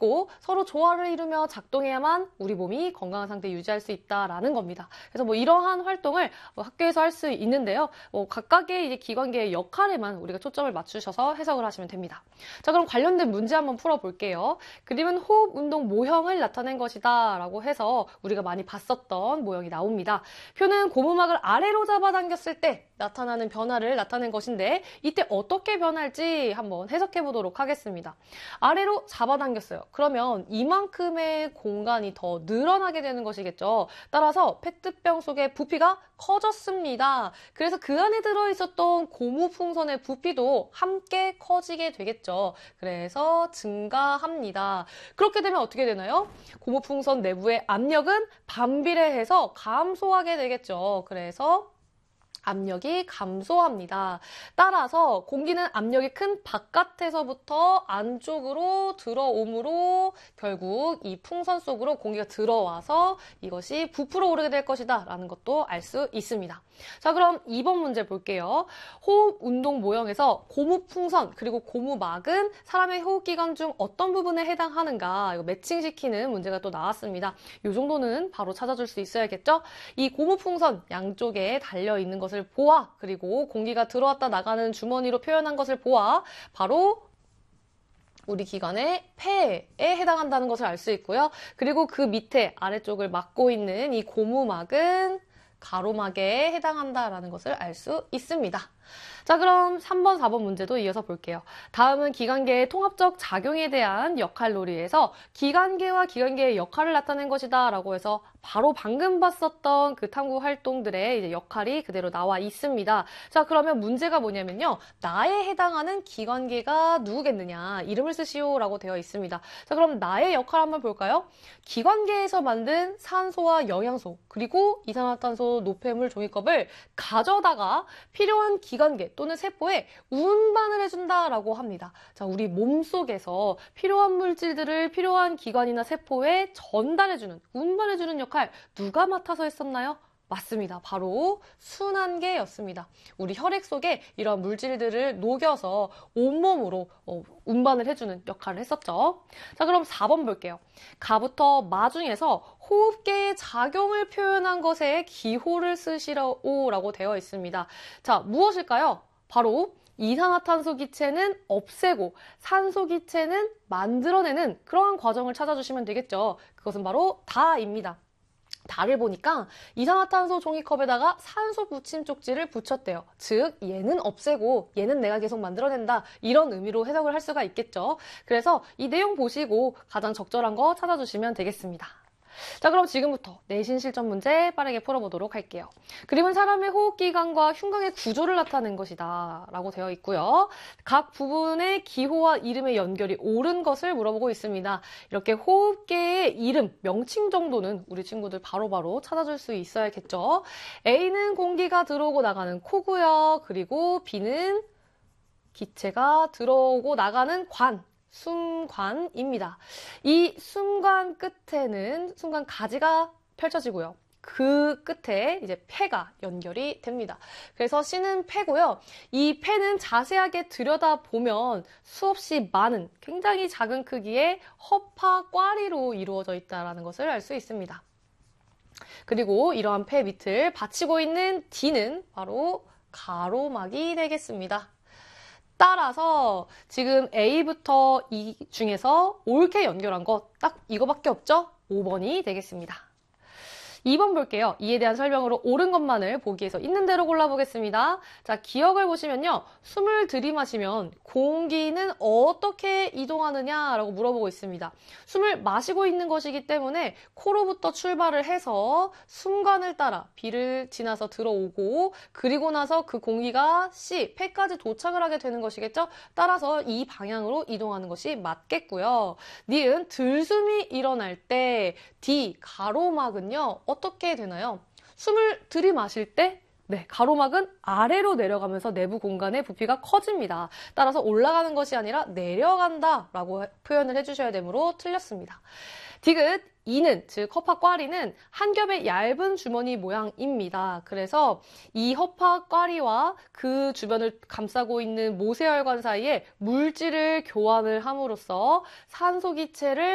있고 서로 조화를 이루며 작동해야만 우리 몸이 건강한 상태 유지할 수 있다라는 겁니다. 그래서 뭐 이러한 활동을 학교에서 할 수 있는데요. 각각의 이제 기관계의 역할에만 우리가 초점을 맞추셔서 해석을 하시면 됩니다. 자, 그럼 관련된 문제 한번 풀어볼게요. 그림은 호흡 운동 모형을 나타낸 것이다 라고 해서 우리가 많이 봤었던 모형이 나옵니다. 표는 고무막을 아래로 잡아당겼을 때 나타나는 변화를 나타낸 것인데 이때 어떻게 변할지 한번 해석해 보도록 하겠습니다. 아래로 잡아당겼어요. 그러면 이만큼의 공간이 더 늘어나게 되는 것이겠죠. 따라서 페트병 속의 부피가 커졌습니다. 그래서 그 안에 들어있었던 고무풍선의 부피도 함께 커지게 되겠죠. 그래서 증가합니다. 그렇게 되면 어떻게 되나요? 고무풍선 내부의 압력은 반비례해서 감소하게 되겠죠. 그래서 압력이 감소합니다. 따라서 공기는 압력이 큰 바깥에서부터 안쪽으로 들어오므로 결국 이 풍선 속으로 공기가 들어와서 이것이 부풀어 오르게 될 것이다 라는 것도 알 수 있습니다. 자, 그럼 2번 문제 볼게요. 호흡 운동 모형에서 고무풍선 그리고 고무막은 사람의 호흡기관 중 어떤 부분에 해당하는가, 이거 매칭시키는 문제가 또 나왔습니다. 이 정도는 바로 찾아줄 수 있어야겠죠? 이 고무풍선 양쪽에 달려있는 것을 보아, 그리고 공기가 들어왔다 나가는 주머니로 표현한 것을 보아, 바로 우리 기관의 폐에 해당한다는 것을 알 수 있고요. 그리고 그 밑에 아래쪽을 막고 있는 이 고무막은 가로막에 해당한다라는 것을 알 수 있습니다. 자, 그럼 3번, 4번 문제도 이어서 볼게요. 다음은 기관계의 통합적 작용에 대한 역할놀이에서 기관계와 기관계의 역할을 나타낸 것이다 라고 해서 바로 방금 봤었던 그 탐구 활동들의 이제 역할이 그대로 나와 있습니다. 자, 그러면 문제가 뭐냐면요. 나에 해당하는 기관계가 누구겠느냐, 이름을 쓰시오 라고 되어 있습니다. 자, 그럼 나의 역할 한번 볼까요? 기관계에서 만든 산소와 영양소, 그리고 이산화탄소, 노폐물, 종이컵을 가져다가 필요한 기관계 또는 세포에 운반을 해준다라고 합니다. 자, 우리 몸속에서 필요한 물질들을 필요한 기관이나 세포에 전달해주는, 운반해주는 역할 누가 맡아서 했었나요? 맞습니다. 바로 순환계였습니다. 우리 혈액 속에 이런 물질들을 녹여서 온몸으로 운반을 해주는 역할을 했었죠. 자, 그럼 4번 볼게요. 가부터 마 중에서 호흡계의 작용을 표현한 것에 기호를 쓰시라고 되어 있습니다. 자, 무엇일까요? 바로 이산화탄소 기체는 없애고 산소 기체는 만들어내는 그러한 과정을 찾아주시면 되겠죠. 그것은 바로 다입니다. 다를 보니까 이산화탄소 종이컵에다가 산소 붙임 쪽지를 붙였대요. 즉 얘는 없애고 얘는 내가 계속 만들어낸다, 이런 의미로 해석을 할 수가 있겠죠. 그래서 이 내용 보시고 가장 적절한 거 찾아주시면 되겠습니다. 자, 그럼 지금부터 내신 실전 문제 빠르게 풀어보도록 할게요. 그림은 사람의 호흡기관과 흉곽의 구조를 나타낸 것이다 라고 되어 있고요. 각 부분의 기호와 이름의 연결이 옳은 것을 물어보고 있습니다. 이렇게 호흡계의 이름, 명칭 정도는 우리 친구들 바로바로 찾아줄 수 있어야겠죠. A는 공기가 들어오고 나가는 코고요. 그리고 B는 기체가 들어오고 나가는 관, 숨관입니다. 이 숨관 끝에는 숨관 가지가 펼쳐지고요. 그 끝에 이제 폐가 연결이 됩니다. 그래서 C는 폐고요. 이 폐는 자세하게 들여다보면 수없이 많은 굉장히 작은 크기의 허파 꽈리로 이루어져 있다는 것을 알 수 있습니다. 그리고 이러한 폐 밑을 받치고 있는 D는 바로 가로막이 되겠습니다. 따라서 지금 A부터 E 중에서 옳게 연결한 것 딱 이거밖에 없죠? 5번이 되겠습니다. 2번 볼게요. 이에 대한 설명으로 옳은 것만을 보기에서 있는 대로 골라보겠습니다. 자, 기억을 보시면요. 숨을 들이마시면 공기는 어떻게 이동하느냐라고 물어보고 있습니다. 숨을 마시고 있는 것이기 때문에 코로부터 출발을 해서 숨관을 따라 B를 지나서 들어오고, 그리고 나서 그 공기가 C, 폐까지 도착을 하게 되는 것이겠죠? 따라서 이 방향으로 이동하는 것이 맞겠고요. 니은 들숨이 일어날 때 D, 가로막은요. 어떻게 되나요? 숨을 들이마실 때 가로막은 아래로 내려가면서 내부 공간의 부피가 커집니다. 따라서 올라가는 것이 아니라 내려간다 라고 표현을 해주셔야 되므로 틀렸습니다. 디귿, 이는, 즉 허파 꽈리는 한 겹의 얇은 주머니 모양입니다. 그래서 이 허파 꽈리와 그 주변을 감싸고 있는 모세혈관 사이에 물질을 교환을 함으로써 산소 기체를